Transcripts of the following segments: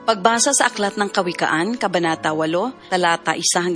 Pagbasa sa Aklat ng Kawikaan, Kabanata 8, talata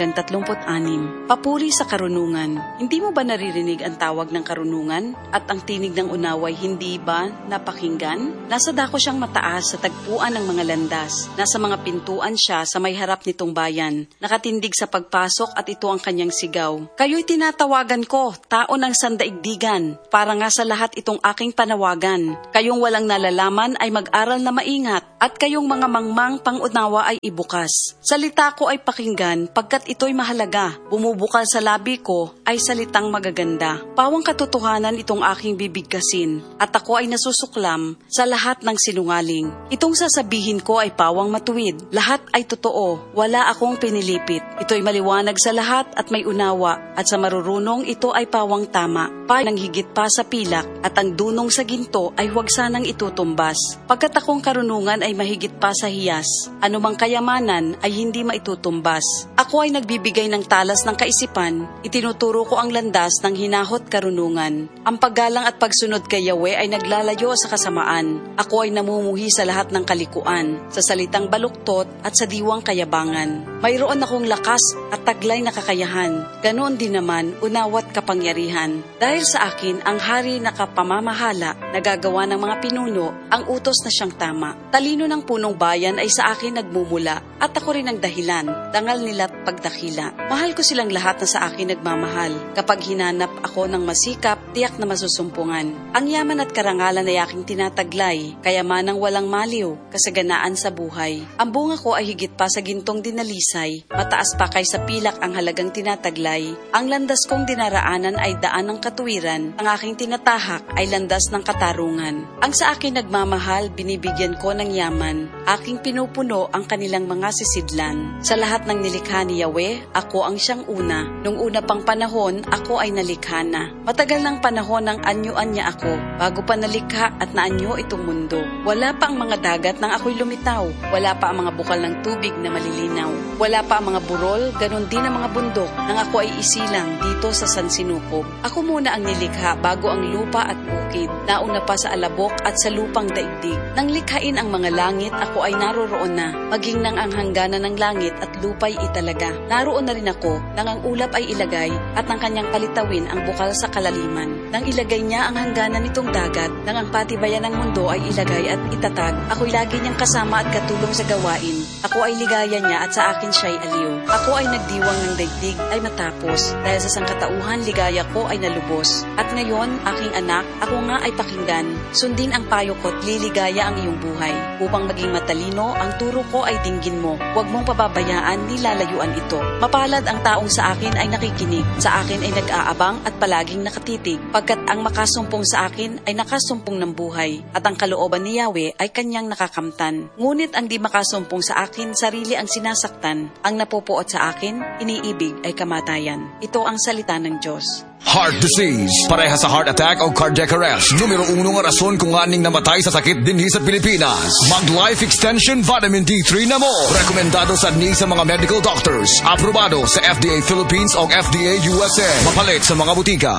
1-36. Papuri sa karunungan. Hindi mo ba naririnig ang tawag ng karunungan at ang tinig ng unaway hindi ba napakinggan? Nasa dako siyang mataas sa tagpuan ng mga landas. Nasa mga pintuan siya sa may harap nitong bayan. Nakatindig sa pagpasok at ito ang kanyang sigaw. Kayo'y tinatawagan ko, tao ng sandaigdigan. Para nga sa lahat itong aking panawagan. Kayong walang nalalaman ay mag-aral na maingat at kayong mga mangmang pangunawa ay ibukas. Salita ko ay pakinggan pagkat ito'y mahalaga. Bumubukal sa labi ko ay salitang magaganda. Pawang katotohanan itong aking bibigkasin at ako ay nasusuklam sa lahat ng sinungaling. Itong sasabihin ko ay pawang matuwid. Lahat ay totoo. Wala akong pinilipit. Ito'y maliwanag sa lahat at may unawa at sa marurunong ito ay pawang tama. Ng higit pa sa pilak at ang dunong sa ginto ay huwag sanang itutumbas. Pagkat akong karunungan ay mahigit pa sa hiyas. Anumang kayamanan ay hindi maitutumbas. Ako ay nagbibigay ng talas ng kaisipan. Itinuturo ko ang landas ng hinahot karunungan. Ang paggalang at pagsunod kay Yahweh ay naglalayo sa kasamaan. Ako ay namumuhi sa lahat ng kalikuan, sa salitang baluktot at sa diwang kayabangan. Mayroon akong lakas at taglay na kakayahan. Ganoon din naman, unawat kapangyarihan. Dahil sa akin, ang hari na kapamamahala, nagagawa ng mga pinuno, ang utos na siyang tama. Talino ng punong bayan ay sa akin nagmumula, at ako rin ang dahilan, dangal nila't pagdakila. Mahal ko silang lahat na sa akin nagmamahal. Kapag hinanap ako ng masikap, tiyak na masusumpungan. Ang yaman at karangalan ay aking tinataglay, kayamanang walang maliw, kasaganaan sa buhay. Ang bunga ko ay higit pa sa gintong dinalisay, mataas pa kaysa pilak ang halagang tinataglay. Ang landas kong dinaraanan ay daan ng katuwiran, ang aking tinatahak ay landas ng katarungan. Ang sa akin nagmamahal, binibigyan ko ng yaman. Aking pinupuno ang kanilang mga sisidlan. Sa lahat ng nilikha ni Yahweh, ako ang siyang una. Nung una pang panahon, ako ay nalikha na. Matagal ng panahon ng anyuan niya ako, bago pa nalikha at naanyo itong mundo. Wala pa ang mga dagat nang ako'y lumitaw. Wala pa ang mga bukal ng tubig na malilinaw. Wala pa ang mga burol, ganon din ang mga bundok nang ako ay isilang dito sa Sansinukob. Ako muna ang nilikha bago ang lupa at bukid. Nauna pa sa alabok at sa lupang daigdig. Nang likhain ang mga langit, ako ay naroroon na. Maging nang ang hangganan ng langit at lupa'y italaga. Naroon na rin ako nang ang ulap ay ilagay at nang kanyang palitawin ang bukal sa kalaliman. Nang ilagay niya ang hangganan nitong dagat, nang ang patibayan ng mundo ay ilagay at itatag, ako'y lagi niyang kasama at katulong sa gawain. Ako ay ligaya niya at sa akin siya'y aliw. Ako ay nagdiwang ng daigdig ay matapos. Dahil sa sangkatauhan, ligaya ko ay nalubos. At ngayon, aking anak, ako nga ay pakinggan. Sundin ang payo ko't liligaya ang iyong buhay. Upang maging matalino, ang turo ko ay dinggin mo. Huwag mong pababayaan, nilalayuan ito. Mapalad ang taong sa akin ay nakikinig. Sa akin ay nag-aabang at palaging nakatitig. Pagkat ang makasumpong sa akin ay nakasumpong ng buhay. At ang kalooban ni Yahweh ay kanyang nakakamtan. Ngunit ang di makasumpong sa akin, sarili ang sinasaktan. Ang napupuot sa akin, iniibig ay kamatayan. Ito ang salita ng Diyos. Heart disease, parehas sa heart attack o cardiac arrest. Numero 1 nga rason kung aning namatay sa sakit dinhi sa Pilipinas. Mag-Life Extension Vitamin D3 na mo. Rekomendado sa ni sa mga medical doctors. Aprobado sa FDA Philippines o FDA USA. Mapalit sa mga butika.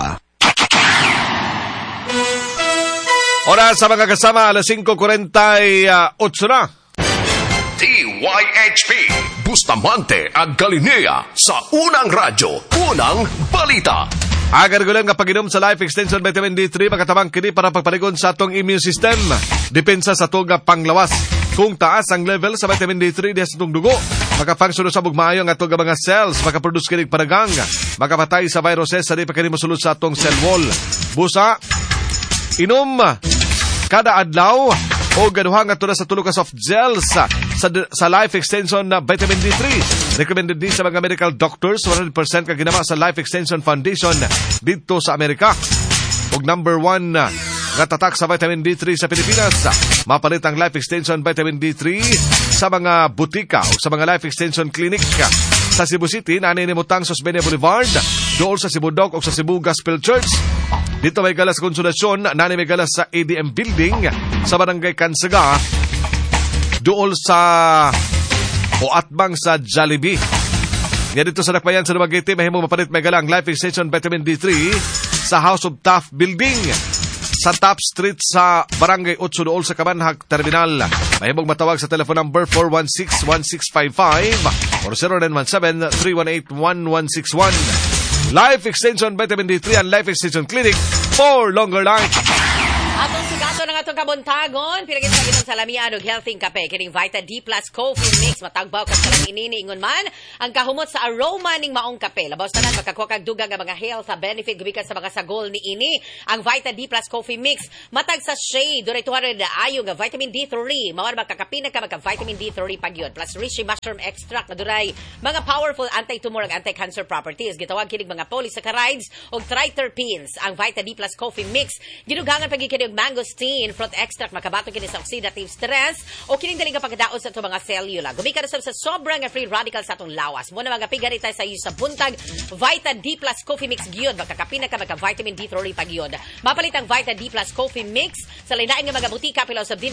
Oras sa mga kasama, alas 5:48 na. DYHP Bustamante ag Galinea sa Unang Radyo, Unang Balita. Agar gulang nga pag-inom sa Life Extension Vitamin D3 makatabang kini para pagpaligon sa atong immune system. Depensa sa atong panglawas. Kung taas ang level sa vitamin D3 diha sa atong dugo, makafunction sa bugmaayo ang atong mga cells, makaproduce kini padagang, makapatay sa viruses sa di pa kini mosulod sa atong cell wall. Busa, inom kada adlaw o gaduhang ato na sa tulo ka soft gels sa Life Extension na Vitamin D3. Recommended din sa mga medical doctors, 100% ka ginama sa Life Extension Foundation dito sa Amerika. Og number 1 nga tatak sa Vitamin D3 sa Pilipinas. Mapalit ang Life Extension Vitamin D3 sa mga butika o sa mga Life Extension Clinic. Sa Cebu City, naninimutang Sosbene Boulevard, dool sa Cebu Dock o sa Cebu Gospel Church. Dito may galas konsulasyon, nani may galas sa ADM Building sa Barangay Kansaga, dool sa o atbang sa Jollibee. Nga dito sa Dakbayan sa Dumaguete, mahimong mapalit may galang Life Extension Vitamin D3 sa House of Taft Building. sa Top Street sa Barangay 8 Dool sa Kabanhag Terminal. Mahimong matawag sa telephone number 416-1655 or 0917-318-1161. Life Extension Vitamin D3 and Life Extension Clinic for longer life. Atong sigato ng atong kabuntagon, pinagin sa gitong salamian og healthy kape, kining Vita D Plus Coffee Mix, matagbaw ka sa lang inini ingon man, ang kahumot sa aroma ning maong kape. Labaw tanan makakuha kag dugang nga mga health benefit gubikan sa mga sagol ni ini. Ang Vita D Plus Coffee Mix, matag sa shade, duray 200 ayo nga vitamin D3, mao makakapina ka magka vitamin D3 pagyod, plus reishi mushroom extract na duray mga powerful anti-tumor ug anti-cancer properties. Gitawag kining mga polysaccharides ug triterpenes. Ang Vita D Plus Coffee Mix, ginugangan pagikini og mangosteen fruit extract, makabato kini sa oxidative stress o kining dali nga pagkadaot sa itong mga cellula. Gumikan sa sobrang nga free radical sa atong lawas. Muna mga pigarita sa iyo sa buntag, Vita D Plus Coffee Mix gyud, makakapina ka magka vitamin D3 pagyod. Mapalit ang Vita D Plus Coffee Mix sa lain-lain nga mga butika pilaw sa